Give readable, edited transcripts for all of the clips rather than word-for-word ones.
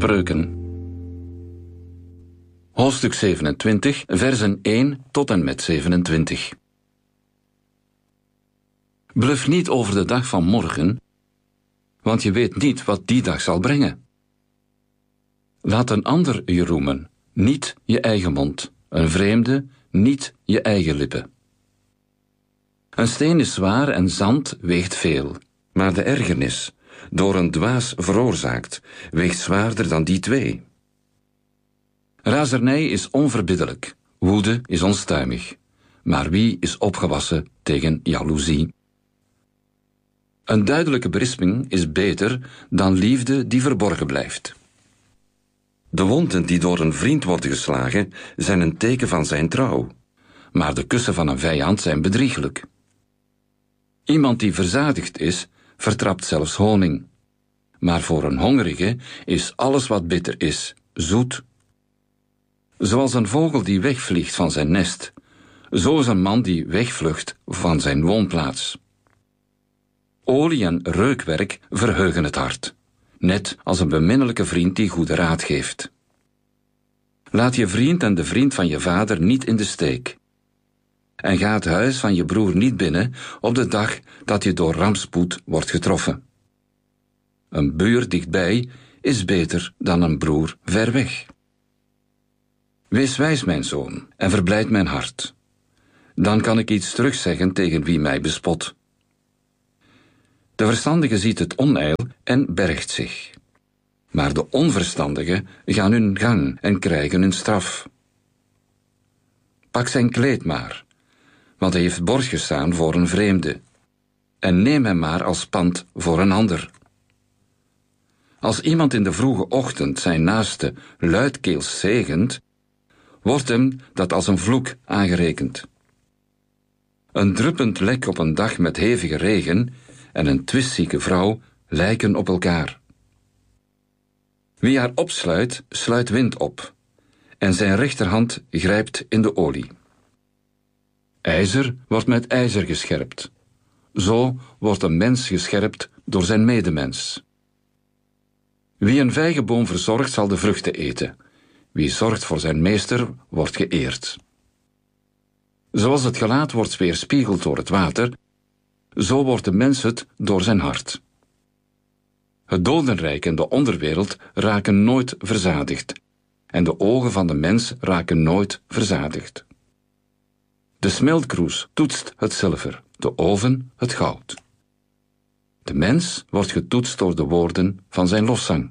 Spreuken. Hoofdstuk 27, versen 1 tot en met 27. Bluf niet over de dag van morgen, want je weet niet wat die dag zal brengen. Laat een ander je roemen, niet je eigen mond, een vreemde, niet je eigen lippen. Een steen is zwaar en zand weegt veel, maar de ergernis, door een dwaas veroorzaakt, weegt zwaarder dan die twee. Razernij is onverbiddelijk, woede is onstuimig, maar wie is opgewassen tegen jaloezie? Een duidelijke berisping is beter dan liefde die verborgen blijft. De wonden die door een vriend worden geslagen, zijn een teken van zijn trouw, maar de kussen van een vijand zijn bedrieglijk. Iemand die verzadigd is, vertrapt zelfs honing. Maar voor een hongerige is alles wat bitter is, zoet. Zoals een vogel die wegvliegt van zijn nest, zo is een man die wegvlucht van zijn woonplaats. Olie en reukwerk verheugen het hart, net als een beminnelijke vriend die goede raad geeft. Laat je vriend en de vriend van je vader niet in de steek. En ga het huis van je broer niet binnen op de dag dat je door rampspoed wordt getroffen. Een buur dichtbij is beter dan een broer ver weg. Wees wijs, mijn zoon, en verblijd mijn hart. Dan kan ik iets terugzeggen tegen wie mij bespot. De verstandige ziet het onheil en bergt zich. Maar de onverstandigen gaan hun gang en krijgen hun straf. Pak zijn kleed maar, want hij heeft borg gestaan voor een vreemde. En neem hem maar als pand voor een ander. Als iemand in de vroege ochtend zijn naaste luidkeels zegent, wordt hem dat als een vloek aangerekend. Een druppend lek op een dag met hevige regen en een twistzieke vrouw lijken op elkaar. Wie haar opsluit, sluit wind op, en zijn rechterhand grijpt in de olie. IJzer wordt met ijzer gescherpt. Zo wordt een mens gescherpt door zijn medemens. Wie een vijgenboom verzorgt, zal de vruchten eten. Wie zorgt voor zijn meester, wordt geëerd. Zoals het gelaat wordt weerspiegeld door het water, zo wordt de mens het door zijn hart. Het dodenrijk en de onderwereld raken nooit verzadigd, en de ogen van de mens raken nooit verzadigd. De smeltkroes toetst het zilver, de oven het goud. De mens wordt getoetst door de woorden van zijn lofzang.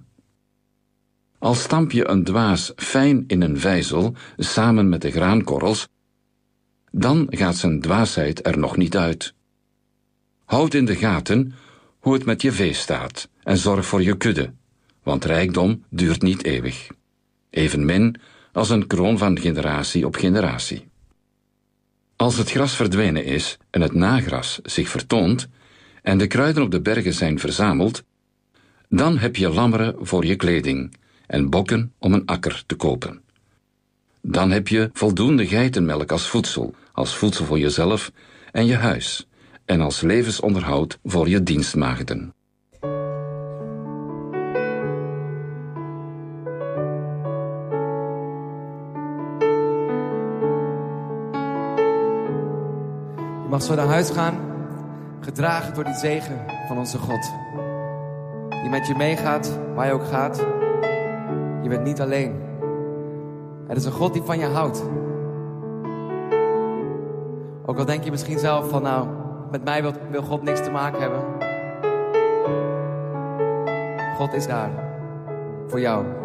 Al stamp je een dwaas fijn in een vijzel, samen met de graankorrels, dan gaat zijn dwaasheid er nog niet uit. Houd in de gaten hoe het met je vee staat en zorg voor je kudde, want rijkdom duurt niet eeuwig. Evenmin als een kroon van generatie op generatie. Als het gras verdwenen is en het nagras zich vertoont en de kruiden op de bergen zijn verzameld, dan heb je lammeren voor je kleding en bokken om een akker te kopen. Dan heb je voldoende geitenmelk als voedsel voor jezelf en je huis, en als levensonderhoud voor je dienstmaagden. Je mag zo naar huis gaan, gedragen door die zegen van onze God. Die met je meegaat, waar je ook gaat. Je bent niet alleen. Er is een God die van je houdt. Ook al denk je misschien zelf van, nou, met mij wil God niks te maken hebben. God is daar voor jou.